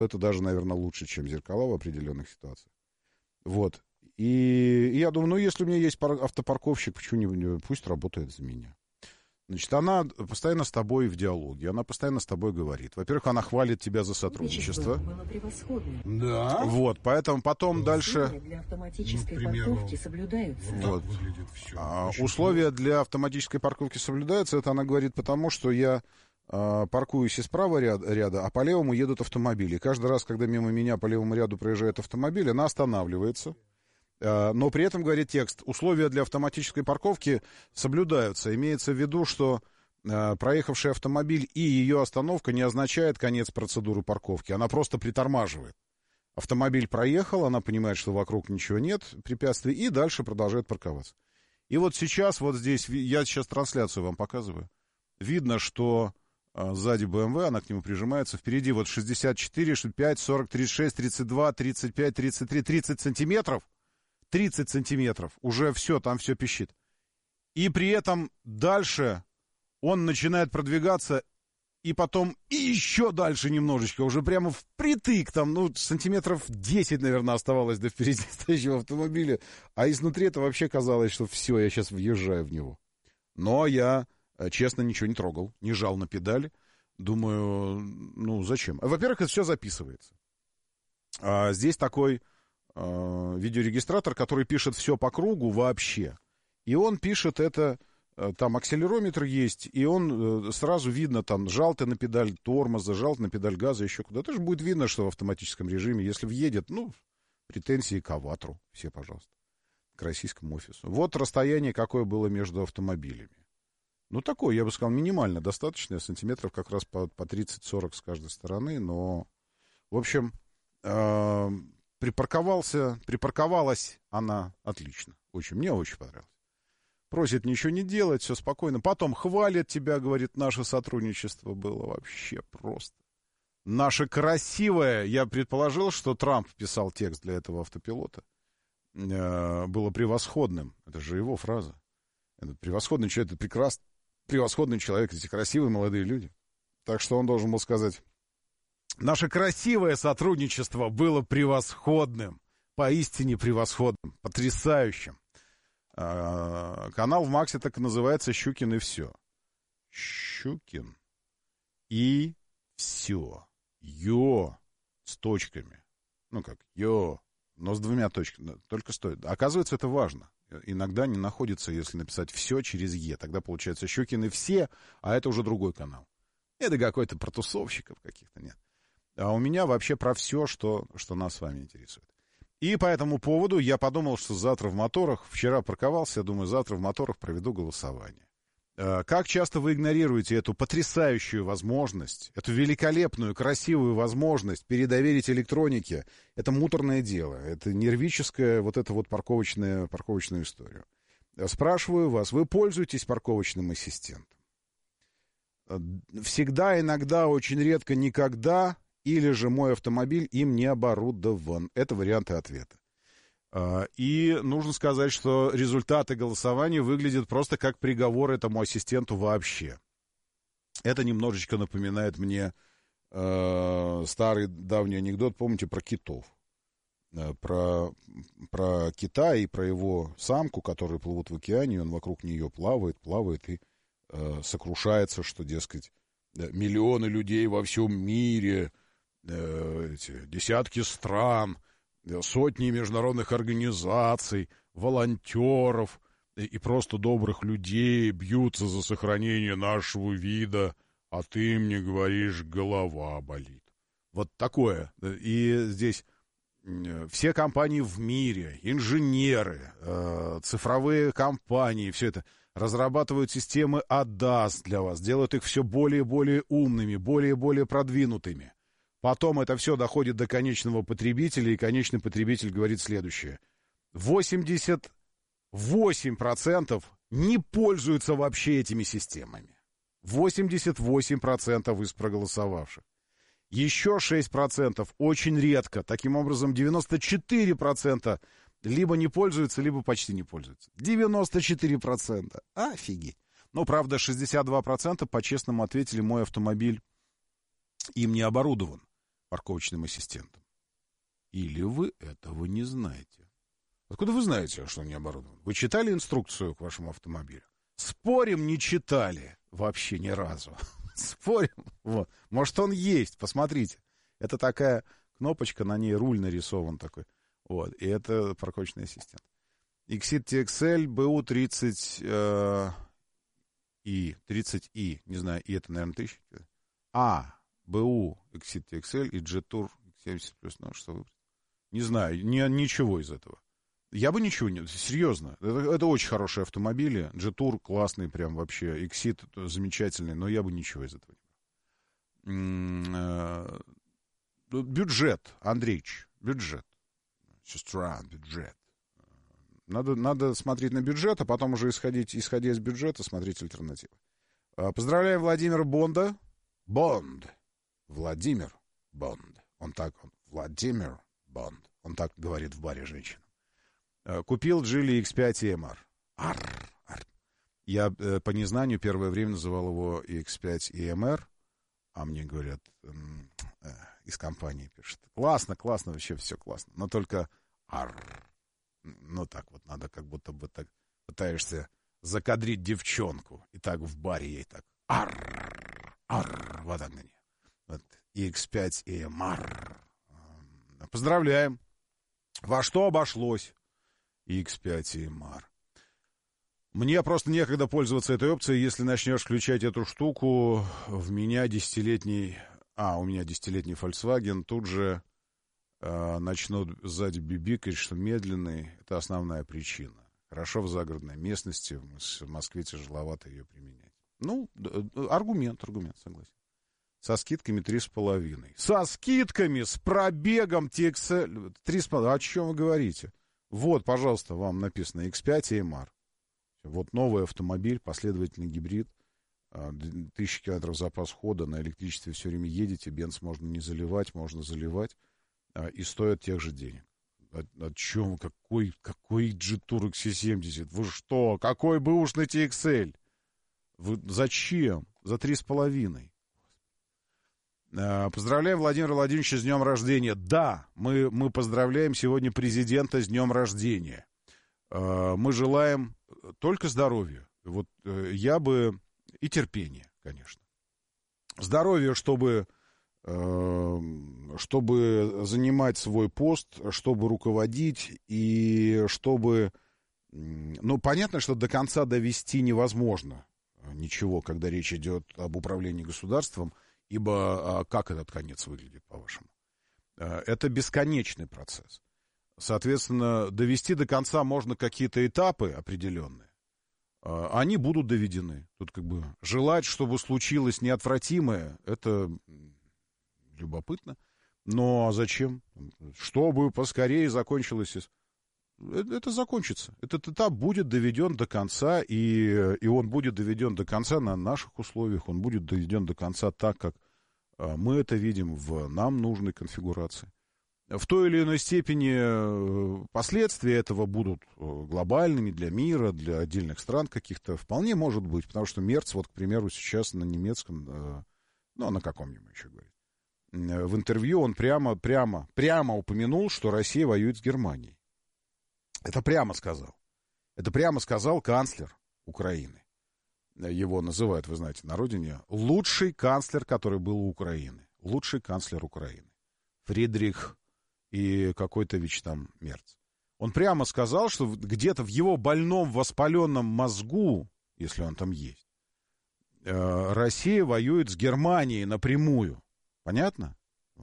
Это даже, наверное, лучше, чем зеркала в определенных ситуациях. Вот. И я думаю, ну, если у меня есть автопарковщик, почему не, пусть работает за меня. Значит, она постоянно с тобой в диалоге, она постоянно с тобой говорит. Во-первых, она хвалит тебя за сотрудничество. Было превосходно. Да. Вот, поэтому потом дальше... Условия для автоматической парковки соблюдаются. Вот. Выглядит все. Условия для автоматической парковки соблюдаются, это она говорит потому, что я паркуюсь из правого ряда, а по левому едут автомобили. И каждый раз, когда мимо меня по левому ряду проезжает автомобиль, она останавливается. Но при этом, говорит текст, условия для автоматической парковки соблюдаются. Имеется в виду, что проехавший автомобиль и ее остановка не означает конец процедуры парковки. Она просто притормаживает. Автомобиль проехал, она понимает, что вокруг ничего нет, препятствий, и дальше продолжает парковаться. И вот сейчас, вот здесь, я сейчас трансляцию вам показываю. Видно, что сзади BMW, она к нему прижимается. Впереди вот 64, 65, 40, 36, 32, 35, 33, 30 сантиметров. 30 сантиметров. Уже все, там все пищит. И при этом дальше он начинает продвигаться, и потом и еще дальше немножечко, уже прямо впритык, там, ну, сантиметров 10, наверное, оставалось до впереди стоящего автомобиля. А изнутри это вообще казалось, что все, я сейчас въезжаю в него. Но я, честно, ничего не трогал, не жал на педали. Думаю, ну, зачем? Во-первых, это все записывается. Здесь такой видеорегистратор, который пишет все по кругу вообще. И он пишет это, там акселерометр есть, и он сразу видно, там, жал ты на педаль тормоза, жал ты на педаль газа, еще куда-то. Же будет видно, что в автоматическом режиме, если въедет, ну, претензии к Аватру, все, пожалуйста, к российскому офису. Вот расстояние, какое было между автомобилями. Ну, такое, я бы сказал, минимально достаточное, сантиметров как раз по 30-40 с каждой стороны, но, в общем, припарковалась она отлично. Мне очень понравилось. Просит ничего не делать, все спокойно. Потом хвалит тебя, говорит, наше сотрудничество было вообще просто. Наше красивое, я предположил, что Трамп писал текст для этого автопилота, было превосходным. Это же его фраза. Это превосходный человек, это превосходный человек, эти красивые молодые люди. Так что он должен был сказать... Наше красивое сотрудничество было превосходным, поистине превосходным, потрясающим. Канал в Максе так и называется «Щукин и все». Щукин и все. Йо с точками. Ну как, йо, но с двумя точками. Только стоит. Оказывается, это важно. Иногда не находится, если написать «все» через «е». Тогда получается «Щукин и все», а это уже другой канал. Это какой-то про тусовщиков каких-то, нет. А у меня вообще про все, что нас с вами интересует. И по этому поводу я подумал, что завтра в моторах, вчера парковался, я думаю, завтра в моторах проведу голосование. Как часто вы игнорируете эту потрясающую возможность, эту великолепную, красивую возможность передоверить электронике? Это муторное дело, это нервическая вот эта вот парковочную историю. Спрашиваю вас, вы пользуетесь парковочным ассистентом? Всегда, иногда, очень редко, никогда... Или же мой автомобиль им не оборудован. Это варианты ответа. И нужно сказать, что результаты голосования выглядят просто как приговор этому ассистенту вообще. Это немножечко напоминает мне старый давний анекдот, помните, про китов. Про кита и про его самку, которые плывут в океане, и он вокруг нее плавает и сокрушается, что, дескать, миллионы людей во всем мире... десятки стран, сотни международных организаций, волонтеров и просто добрых людей бьются за сохранение нашего вида, а ты мне говоришь, голова болит. Вот такое. И здесь все компании в мире, инженеры, цифровые компании, все это разрабатывают системы ADAS для вас, делают их все более и более умными, более и более продвинутыми. Потом это все доходит до конечного потребителя, и конечный потребитель говорит следующее. 88% не пользуются вообще этими системами. 88% из проголосовавших. Еще 6% очень редко. Таким образом, 94% либо не пользуются, либо почти не пользуются. 94%. Офигеть. Но, правда, 62% по-честному ответили, мой автомобиль им не оборудован. парковочным ассистентом. Или вы этого не знаете. Откуда вы знаете, что он не оборудован? Вы читали инструкцию к вашему автомобилю? Спорим, не читали вообще ни разу. Спорим. Вот. Может, он есть, посмотрите. Это такая кнопочка, на ней руль нарисован такой. Вот. И это парковочный ассистент. Exit TXL BU30 30i. Не знаю, и это, наверное, 1000. BU Exit TXL и Jetour X70+. Ну, что выбрать? Не знаю, ничего из этого. Я бы ничего не... Серьезно. Это очень хорошие автомобили. Jetour классный прям вообще. Exit замечательный, но я бы ничего из этого не брал. Бюджет, Андреевич. Бюджет. Сестра, бюджет. Надо смотреть на бюджет, а потом уже исходя из бюджета, смотреть альтернативы. Поздравляю Владимира Бонда. Бонд. Владимир Бонд. Владимир Бонд. Он так говорит в баре женщинам. Купил Geely X5 EMR. Я по незнанию первое время называл его X5 EMR, а мне говорят, из компании пишут. Классно, вообще все классно. Но только ну так вот надо, как будто бы так пытаешься закадрить девчонку. И так в баре ей так вот так на нее. Вот. X5 EMR. Поздравляем. Во что обошлось X5 EMR? Мне просто некогда пользоваться этой опцией. Если начнешь включать эту штуку, у меня 10-летний Volkswagen, тут же начнут сзади бибикать, что медленный. Это основная причина. Хорошо в загородной местности, в Москве тяжеловато ее применять. Ну, аргумент, согласен. Со скидками 3,5. Со скидками, с пробегом TXL 3,5. О чем вы говорите? Вот, пожалуйста, вам написано X5 EMR. Вот новый автомобиль, последовательный гибрид. 1000 километров запас хода, на электричестве все время едете, бенз можно не заливать, можно заливать, и стоит тех же денег. О чем? Какой Jetour XC70? Вы что? Какой бы уж на TXL? Вы зачем? За 3,5. Поздравляем Владимира Владимировича с днем рождения. Да, мы поздравляем сегодня президента с днем рождения. Мы желаем только здоровья. Вот я бы... И терпения, конечно. Здоровья, чтобы занимать свой пост, чтобы руководить и чтобы... Ну, понятно, что до конца довести невозможно ничего, когда речь идет об управлении государством, ибо как этот конец выглядит, по-вашему? Это бесконечный процесс. Соответственно, довести до конца можно какие-то этапы определенные. Они будут доведены. Тут как бы желать, чтобы случилось неотвратимое, это любопытно. Но зачем? Чтобы поскорее закончилось. Это закончится. Этот этап будет доведен до конца, и он будет доведен до конца на наших условиях. Он будет доведен до конца так, как мы это видим в нам нужной конфигурации. В той или иной степени последствия этого будут глобальными для мира, для отдельных стран каких-то. Вполне может быть, потому что Мерц, вот, к примеру, сейчас на немецком, ну, на каком нибудь еще говорит, в интервью он прямо упомянул, что Россия воюет с Германией. Это прямо сказал. Это прямо сказал канцлер Украины. Его называют, вы знаете, на родине лучший канцлер, который был у Украины. Лучший канцлер Украины. Фридрих и какой-то ВИЧ там Мерц. Он прямо сказал, что где-то в его больном воспаленном мозгу, если он там есть, Россия воюет с Германией напрямую. Понятно?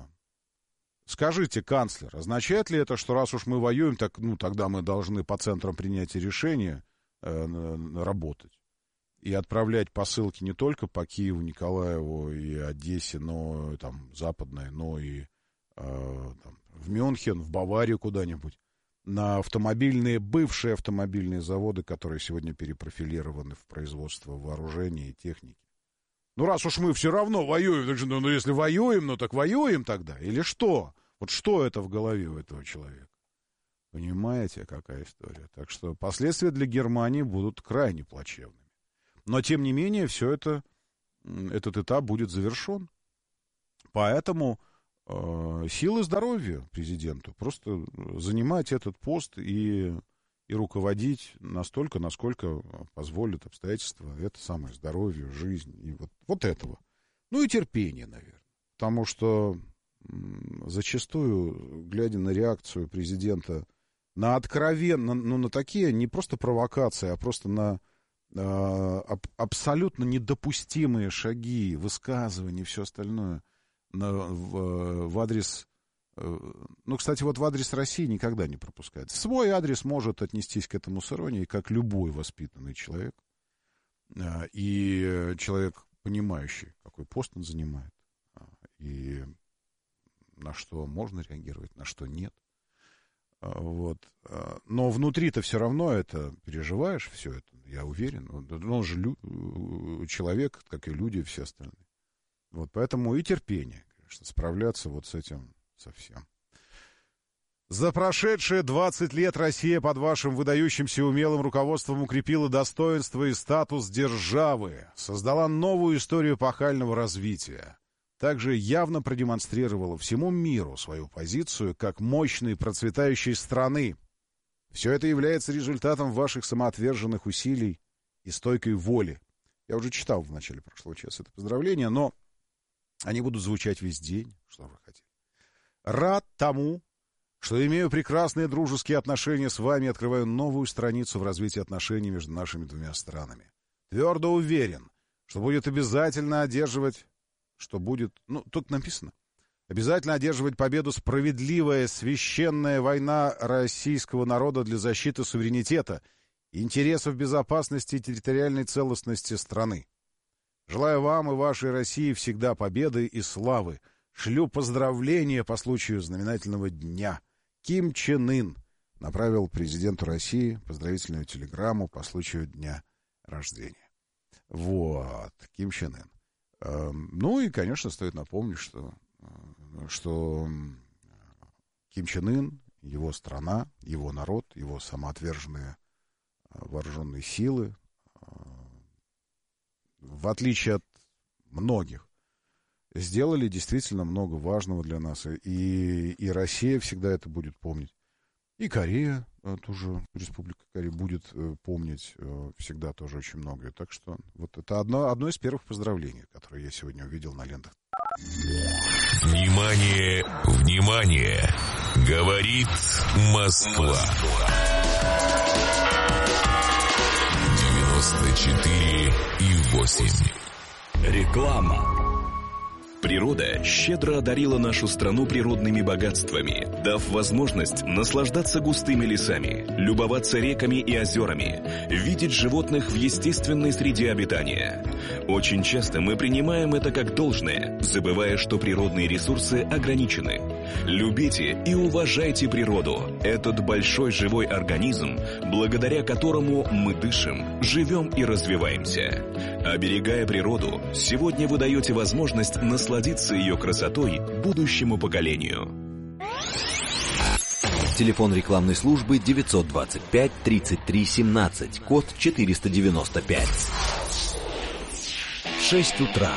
Скажите, канцлер, означает ли это, что раз уж мы воюем, так, ну, тогда мы должны по центрам принятия решения работать и отправлять посылки не только по Киеву, Николаеву и Одессе, но там западной, но и там, в Мюнхен, в Баварию куда-нибудь, на бывшие автомобильные заводы, которые сегодня перепрофилированы в производство вооружения и техники. Ну, раз уж мы все равно воюем, так, ну, если воюем, ну, так воюем тогда, или что? Вот что это в голове у этого человека? Понимаете, какая история? Так что последствия для Германии будут крайне плачевными. Но, тем не менее, все это, этот этап будет завершен. Поэтому силы здоровья президенту. Просто занимать этот пост и руководить настолько, насколько позволят обстоятельства. Это самое здоровье, жизнь и вот этого. Ну и терпение, наверное. Потому что зачастую, глядя на реакцию президента на откровенно, на такие не просто провокации, а просто на абсолютно недопустимые шаги, высказывания и все остальное в адрес... кстати, в адрес России никогда не пропускает. Свой адрес может отнестись к этому с иронией, как любой воспитанный человек. И человек, понимающий, какой пост он занимает. И на что можно реагировать, на что нет. Но внутри-то все равно это переживаешь, все это, я уверен. Он же человек, как и люди все остальные. Поэтому и терпение, конечно, справляться с этим совсем. За прошедшие 20 лет Россия под вашим выдающимся и умелым руководством укрепила достоинство и статус державы, создала новую историю эпохального развития. Также явно продемонстрировала всему миру свою позицию как мощной процветающей страны. Все это является результатом ваших самоотверженных усилий и стойкой воли. Я уже читал в начале прошлого часа это поздравление, но они будут звучать весь день, что вы хотели. Рад тому, что имею прекрасные дружеские отношения с вами и открываю новую страницу в развитии отношений между нашими двумя странами. Твердо уверен, что будет обязательно одерживать... тут написано. Обязательно одерживать победу справедливая священная война российского народа для защиты суверенитета, интересов безопасности и территориальной целостности страны. Желаю вам и вашей России всегда победы и славы. Шлю поздравления по случаю знаменательного дня. Ким Чен Ын направил президенту России поздравительную телеграмму по случаю дня рождения. Ким Чен Ын. И, конечно, стоит напомнить, что Ким Чен Ын, его страна, его народ, его самоотверженные вооруженные силы, в отличие от многих, сделали действительно много важного для нас. И Россия всегда это будет помнить. И Корея, тоже Республика Корея, будет помнить всегда тоже очень многое. Так что это одно из первых поздравлений, которые я сегодня увидел на лентах. Внимание, внимание! Говорит Москва. 94,8. Реклама. Природа щедро одарила нашу страну природными богатствами, дав возможность наслаждаться густыми лесами, любоваться реками и озерами, видеть животных в естественной среде обитания. Очень часто мы принимаем это как должное, забывая, что природные ресурсы ограничены. Любите и уважайте природу, этот большой живой организм, благодаря которому мы дышим, живем и развиваемся. Оберегая природу, сегодня вы даете возможность насладиться ее красотой будущему поколению. Телефон рекламной службы 925-33-17, код 495. 6 утра.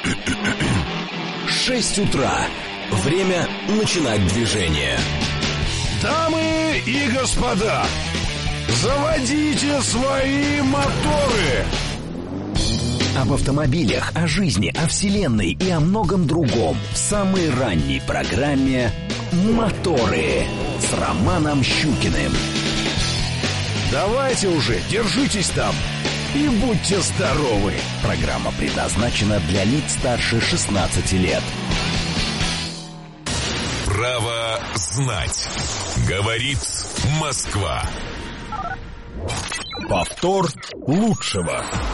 6 утра. Время начинать движение. Дамы и господа, заводите свои моторы! Об автомобилях, о жизни, о вселенной и о многом другом в самой ранней программе «Моторы» с Романом Щукиным. Давайте уже, держитесь там и будьте здоровы. Программа предназначена для лиц старше 16 лет. Право знать. Говорит Москва. Повтор лучшего.